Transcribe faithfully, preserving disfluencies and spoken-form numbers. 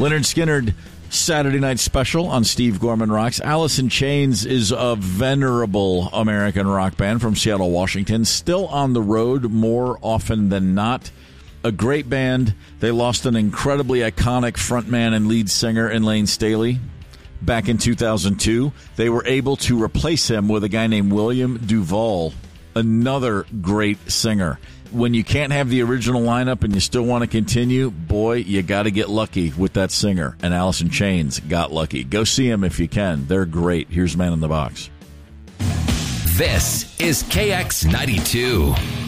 Leonard Skinner, Saturday Night Special on Steve Gorman Rocks. Alice in Chains is a venerable American rock band from Seattle, Washington, still on the road more often than not. A great band. They lost an incredibly iconic frontman and lead singer in Lane Staley back in two thousand two. They were able to replace him with a guy named William Duvall, another great singer. When you can't have the original lineup and you still want to continue, boy, you got to get lucky with that singer. And Alice in Chains got lucky. Go see them if you can. They're great. Here's Man in the Box. This is K X ninety-two.